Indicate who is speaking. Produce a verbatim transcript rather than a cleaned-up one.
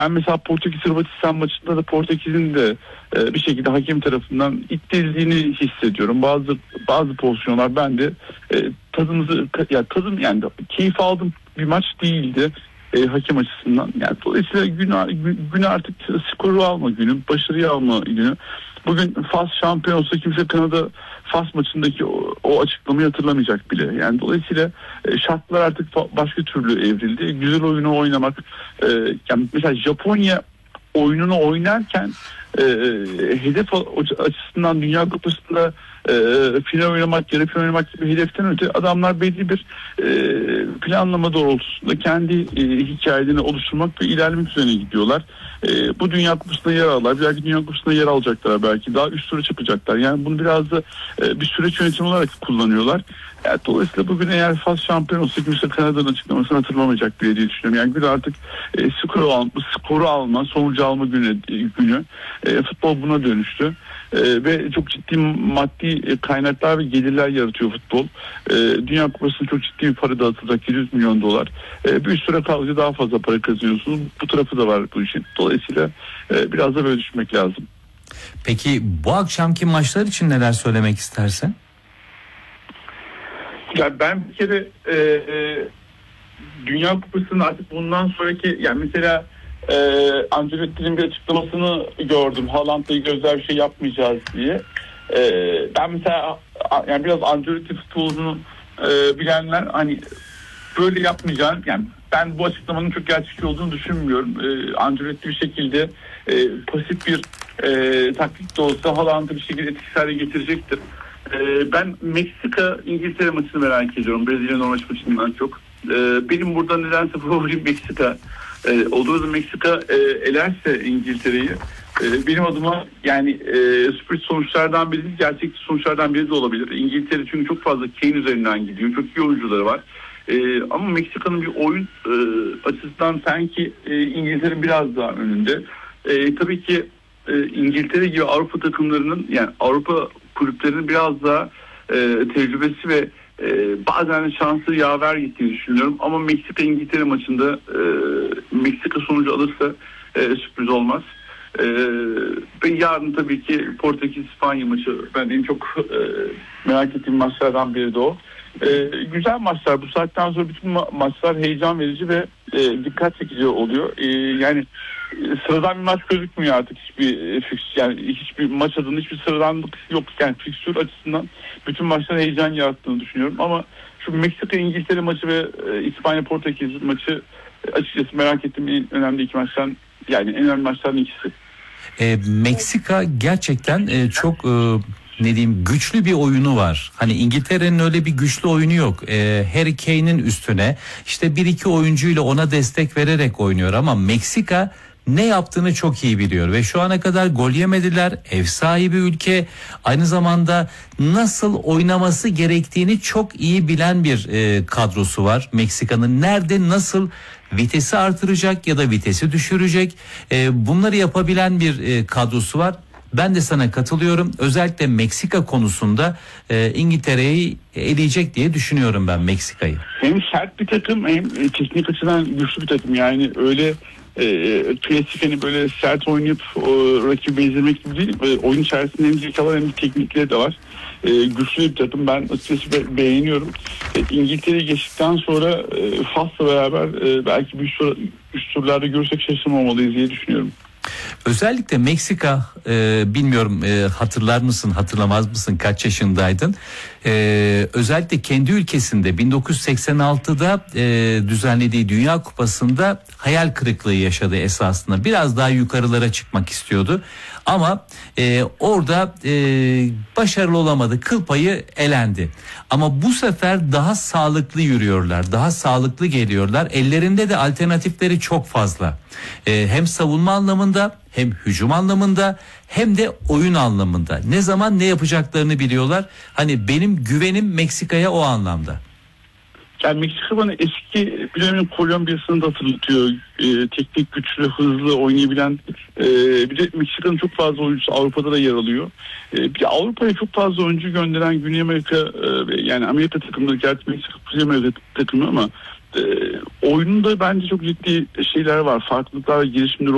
Speaker 1: Ben mesela Portekiz-Hırvatistan maçında da Portekiz'in de e, bir şekilde hakem tarafından ittirildiğini hissediyorum. Bazı bazı pozisyonlar ben de e, tadımızı ya tadım yani keyif aldım bir maç değildi e, hakem açısından. Yani dolayısıyla gün, gün artık skoru alma günü, başarıyı alma günü. Bugün Fas şampiyon olsa kimse Kanada Fas maçındaki o, o açıklamayı hatırlamayacak bile. Yani dolayısıyla e, şartlar artık başka türlü evrildi. Güzel oyunu oynamak. E, yani mesela Japonya oyununu oynarken e, hedef açısından Dünya Kupası'nda e, final oynamak, yarı final oynamak gibi hedeften öte adamlar belli bir e, planlama doğrultusunda kendi e, hikayelerini oluşturmak ve ilerlemek üzerine gidiyorlar. E, bu Dünya Kupası'nda yer alırlar. Belki Dünya Kupası'nda yer alacaklar belki. Daha üst tura çıkacaklar. Yani bunu biraz da e, bir süreç yönetimi olarak kullanıyorlar. Yani dolayısıyla bugün eğer Fas şampiyon olsa kimse Kanada'nın açıklamasını hatırlamayacak bile diye düşünüyorum. Yani bir artık e, skoru, al, skoru alma, sonucu alma günü. günü. E, futbol buna dönüştü. E, ve çok ciddi maddi kaynaklar ve gelirler yaratıyor futbol. E, Dünya Kupası'nda çok ciddi bir para dağıtılacak, yedi yüz milyon dolar. E, bir süre kalınca daha fazla para kazanıyorsunuz. Bu tarafı da var bu işin. Dolayısıyla e, biraz da böyle düşünmek lazım.
Speaker 2: Peki bu akşamki maçlar için neler söylemek istersen?
Speaker 1: Yani ben bir kere e, e, Dünya Kupası'nın artık bundan sonraki yani mesela e, Ancelotti'nin bir açıklamasını gördüm. Haaland'la gözler bir şey yapmayacağız diye. E, ben mesela yani biraz Ancelotti futbolunu e, bilenler hani böyle yapmayacağını yani ben bu açıklamanın çok gerçekçi olduğunu düşünmüyorum. E, Ancelotti bir şekilde e, pasif bir e, taktik de olsa Haaland'ı bir şekilde etkisiz hale getirecektir. Ben Meksika İngiltere maçını merak ediyorum. Brezilya Norveç maçından çok. Benim burada nedense favorim Meksika. Olur da Meksika elerse İngiltere'yi benim adıma yani sürpriz sonuçlardan biri değil, gerçekçi sonuçlardan biri de olabilir. İngiltere çünkü çok fazla Kane üzerinden gidiyor. Çok iyi oyuncuları var. Ama Meksika'nın bir oyun açısından sanki İngiltere'nin biraz daha önünde. Tabii ki İngiltere gibi Avrupa takımlarının yani Avrupa kulüplerinin biraz daha e, tecrübesi ve e, bazen şansı yaver gittiğini düşünüyorum. Ama Meksika İngiltere maçında e, Meksika sonucu alırsa e, sürpriz olmaz. E, ve yarın tabii ki Portekiz İspanya maçı ben en çok e, merak ettiğim maçlardan biri de o. E, güzel maçlar. Bu saatten sonra bütün ma- maçlar heyecan verici ve e, dikkat çekici oluyor. E, yani sıradan bir maç gözükmüyor artık hiçbir fix yani hiçbir maç adına hiçbir sıradanlık yok yani fikstür açısından bütün maçlar heyecan yarattığını düşünüyorum ama şu Meksika İngiltere maçı ve e, İspanya Portekiz maçı e, açıkçası merak ettiğim en önemli iki maçtan yani en önemli maçlardan ikisi.
Speaker 2: E, Meksika gerçekten e, çok e, ne diyeyim güçlü bir oyunu var. Hani İngiltere'nin öyle bir güçlü oyunu yok. E, Harry Kane'in üstüne işte bir iki oyuncuyla ona destek vererek oynuyor ama Meksika ne yaptığını çok iyi biliyor ve şu ana kadar gol yemediler. Ev sahibi ülke, aynı zamanda nasıl oynaması gerektiğini çok iyi bilen bir e, kadrosu var. Meksika'nın nerede nasıl vitesi artıracak ya da vitesi düşürecek e, bunları yapabilen bir e, kadrosu var. Ben de sana katılıyorum. Özellikle Meksika konusunda e, İngiltere'yi eleyecek diye düşünüyorum ben Meksika'yı.
Speaker 1: Hem sert bir takım hem teknik açıdan güçlü bir takım yani öyle E, klasik hani böyle sert oynayıp o, rakibi ezilmek gibi değil. E, oyun içerisinde hem zekalar hem teknikleri de var. E, güçlü bir takım. Ben açıkçası be, beğeniyorum. E, İngiltere'ye geçtikten sonra e, Fas'la beraber e, belki bir üst, üst turlarda görürsek şaşırmamalıyız diye düşünüyorum.
Speaker 2: Özellikle Meksika e, bilmiyorum e, hatırlar mısın hatırlamaz mısın kaç yaşındaydın? E, özellikle kendi ülkesinde bin dokuz yüz seksen altıda e, düzenlediği Dünya Kupası'nda hayal kırıklığı yaşadı esasında. Biraz daha yukarılara çıkmak istiyordu. Ama e, orada e, başarılı olamadı. Kıl payı elendi. Ama bu sefer daha sağlıklı yürüyorlar. Daha sağlıklı geliyorlar. Ellerinde de alternatifleri çok fazla. E, hem savunma anlamında hem hücum anlamında hem de oyun anlamında. Ne zaman ne yapacaklarını biliyorlar. Hani benim güvenim Meksika'ya o anlamda.
Speaker 1: Yani Meksika bana eski bir dönemin Kolombiya'sını da hatırlatıyor. Ee, teknik, güçlü, hızlı oynayabilen. Ee, bir de Meksika'nın çok fazla oyuncusu Avrupa'da da yer alıyor. Ee, bir de Avrupa'ya çok fazla oyuncu gönderen Güney Amerika e, yani Amerika takımları, gerçi Meksika Kuzey Amerika takımı ama e, oyununda bence çok ciddi şeyler var. Farklılıklar ve gelişimleri